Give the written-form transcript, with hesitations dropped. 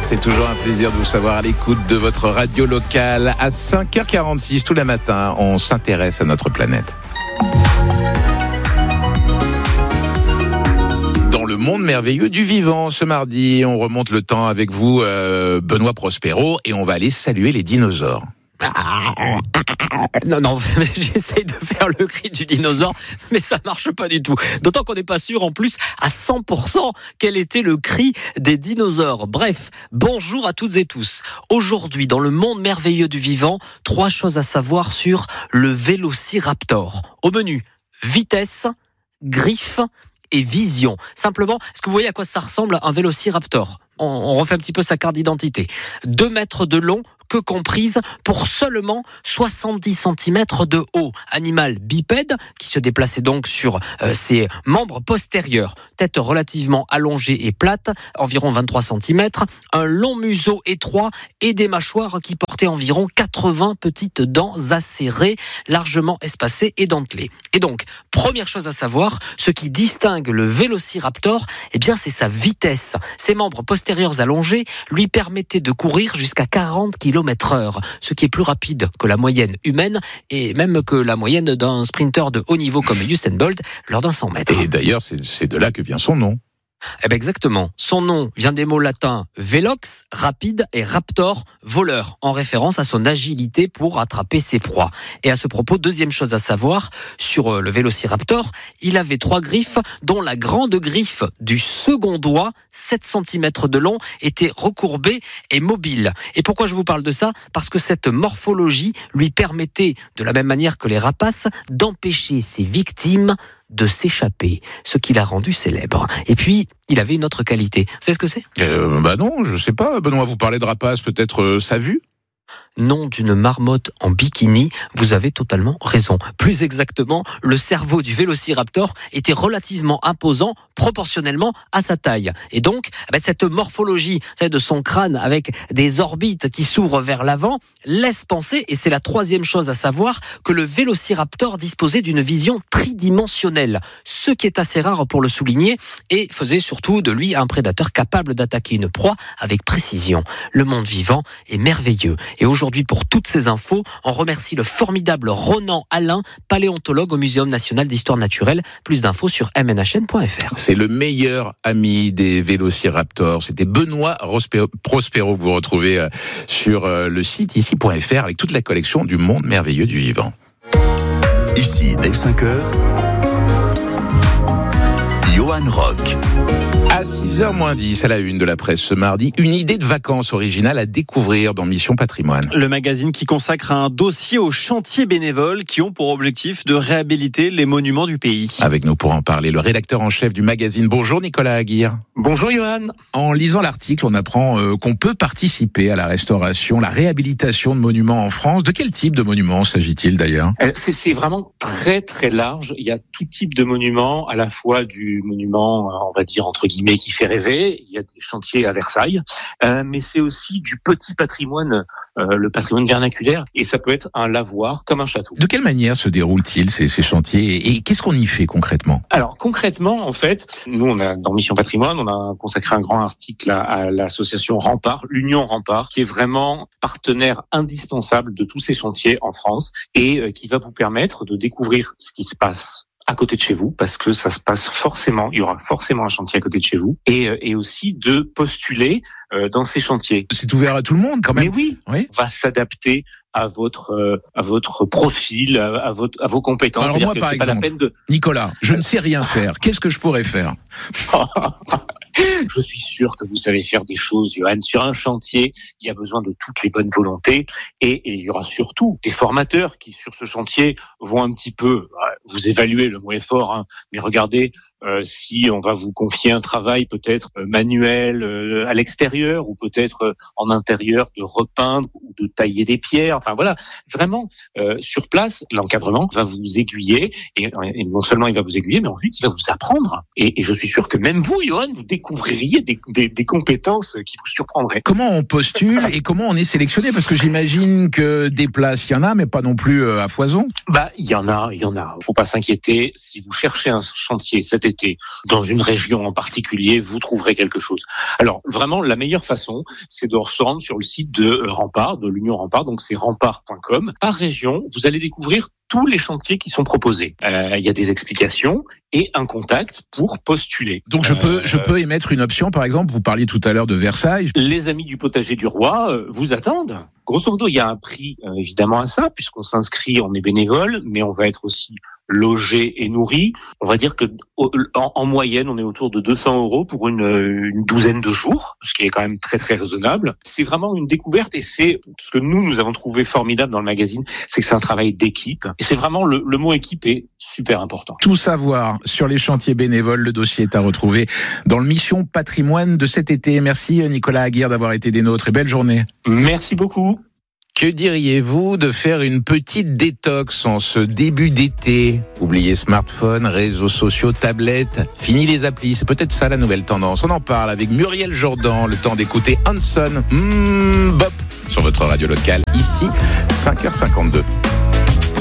C'est toujours un plaisir de vous savoir à l'écoute de votre radio locale. À 5h46 tous les matins, on s'intéresse à notre planète. Dans le monde merveilleux du vivant, ce mardi, on remonte le temps avec vous, Benoît Prospero, et on va aller saluer les dinosaures. Non, j'essaye de faire le cri du dinosaure, mais ça marche pas du tout. D'autant qu'on n'est pas sûr, en plus, à 100% quel était le cri des dinosaures. Bref, bonjour à toutes et tous. Aujourd'hui, dans le monde merveilleux du vivant, 3 choses à savoir sur le vélociraptor. Au menu, vitesse, griffes et vision. Simplement, est-ce que vous voyez à quoi ça ressemble un vélociraptor ? On refait un petit peu sa carte d'identité. 2 mètres de long, queue comprise, pour seulement 70 cm de haut. Animal bipède qui se déplaçait donc sur ses membres postérieurs. Tête relativement allongée et plate, environ 23 cm. Un long museau étroit et des mâchoires qui portaient environ 80 petites dents acérées, largement espacées et dentelées. Et donc, première chose à savoir, ce qui distingue le vélociraptor, eh bien, c'est sa vitesse. Ses membres postérieurs allongés lui permettaient de courir jusqu'à 40 km/h, ce qui est plus rapide que la moyenne humaine et même que la moyenne d'un sprinter de haut niveau comme Usain Bolt lors d'un 100 mètres. Et d'ailleurs, c'est de là que vient son nom. Eh bien exactement. Son nom vient des mots latins velox, rapide, et raptor, voleur, en référence à son agilité pour attraper ses proies. Et à ce propos, deuxième chose à savoir, sur le vélociraptor, il avait 3 griffes, dont la grande griffe du second doigt, 7 cm de long, était recourbée et mobile. Et pourquoi je vous parle de ça ? Parce que cette morphologie lui permettait, de la même manière que les rapaces, d'empêcher ses victimes de s'échapper, ce qui l'a rendu célèbre. Et puis, il avait une autre qualité. Vous savez ce que c'est ? Non, je sais pas. Benoît, vous parlez de rapace, peut-être sa vue ? Nom d'une marmotte en bikini, vous avez totalement raison. Plus exactement, le cerveau du vélociraptor était relativement imposant proportionnellement à sa taille. Et donc, cette morphologie de son crâne avec des orbites qui s'ouvrent vers l'avant laisse penser, et c'est la 3e chose à savoir, que le vélociraptor disposait d'une vision tridimensionnelle, ce qui est assez rare pour le souligner et faisait surtout de lui un prédateur capable d'attaquer une proie avec précision. Le monde vivant est merveilleux. Et aujourd'hui, pour toutes ces infos, on remercie le formidable Ronan Alain, paléontologue au Muséum national d'histoire naturelle. Plus d'infos sur mnhn.fr. C'est le meilleur ami des vélociraptors. C'était Benoît Prospero que vous retrouvez sur le site ici.fr avec toute la collection du monde merveilleux du vivant. Ici, dès 5h, Johan Rock. À 6h-10, à la une de la presse ce mardi, une idée de vacances originale à découvrir dans Mission Patrimoine. Le magazine qui consacre un dossier aux chantiers bénévoles qui ont pour objectif de réhabiliter les monuments du pays. Avec nous pour en parler, le rédacteur en chef du magazine. Bonjour Nicolas Aguirre. Bonjour Johan. En lisant l'article, on apprend qu'on peut participer à la restauration, la réhabilitation de monuments en France. De quel type de monuments s'agit-il d'ailleurs ? C'est vraiment très très large. Il y a tout type de monuments, à la fois du monument, on va dire entre guillemets, qui fait rêver. Il y a des chantiers à Versailles, mais c'est aussi du petit patrimoine, le patrimoine vernaculaire, et ça peut être un lavoir comme un château. De quelle manière se déroulent-ils ces chantiers et qu'est-ce qu'on y fait concrètement ? Alors concrètement, en fait, nous on a dans Mission Patrimoine, on a consacré un grand article à l'association Rempart, l'Union Rempart, qui est vraiment partenaire indispensable de tous ces chantiers en France et qui va vous permettre de découvrir ce qui se passe à côté de chez vous, parce que ça se passe forcément, il y aura forcément un chantier à côté de chez vous, et aussi de postuler dans ces chantiers. C'est ouvert à tout le monde quand même. Mais oui, on va s'adapter à votre profil, à vos compétences. Alors moi, par exemple, Nicolas, je ne sais rien faire. Qu'est-ce que je pourrais faire ? Je suis sûr que vous savez faire des choses, Johan. Sur un chantier, il y a besoin de toutes les bonnes volontés et il y aura surtout des formateurs qui, sur ce chantier, vont un petit peu vous évaluer, le mot est fort, mais regardez, si on va vous confier un travail peut-être manuel à l'extérieur ou peut-être en intérieur de repeindre ou de tailler des pierres. Enfin voilà, vraiment sur place, l'encadrement va vous aiguiller et non seulement il va vous aiguiller, mais ensuite il va vous apprendre. Et je suis sûr que même vous, Johan, vous découvririez des compétences qui vous surprendraient. Comment on postule et comment on est sélectionné ? Parce que j'imagine que des places, il y en a, mais pas non plus à foison. Il y en a. Faut pas s'inquiéter. Si vous cherchez un chantier cet été, été dans une région en particulier, vous trouverez quelque chose. Alors vraiment, la meilleure façon, c'est de se rendre sur le site de Rempart, de l'Union Rempart, donc c'est rempart.com. Par région, vous allez découvrir tous les chantiers qui sont proposés. Il y a des explications et un contact pour postuler. Donc je peux émettre une option, par exemple, vous parliez tout à l'heure de Versailles. Les amis du potager du roi vous attendent. Grosso modo, il y a un prix évidemment à ça, puisqu'on s'inscrit, on est bénévole, mais on va être aussi logé et nourri. On va dire que en moyenne, on est autour de 200 € pour une douzaine de jours, ce qui est quand même très très raisonnable. C'est vraiment une découverte et c'est ce que nous avons trouvé formidable dans le magazine, c'est que c'est un travail d'équipe. Et c'est vraiment le mot équipe est super important. Tout savoir sur les chantiers bénévoles, le dossier est à retrouver dans le Mission Patrimoine de cet été. Merci Nicolas Aguirre d'avoir été des nôtres et belle journée. Merci beaucoup. Que diriez-vous de faire une petite détox en ce début d'été ? Oubliez smartphone, réseaux sociaux, tablettes, fini les applis, c'est peut-être ça la nouvelle tendance. On en parle avec Muriel Jourdan, le temps d'écouter Hanson, Bop sur votre radio locale, ici 5h52.